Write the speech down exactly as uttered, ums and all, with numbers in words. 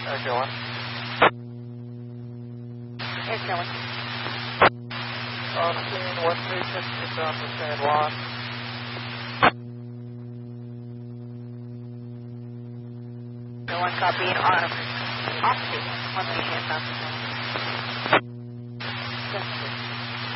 Echo one. Echo one. On scene, one three six, down for San Juan. No one copy and on off scene, one three six, down for San Juan.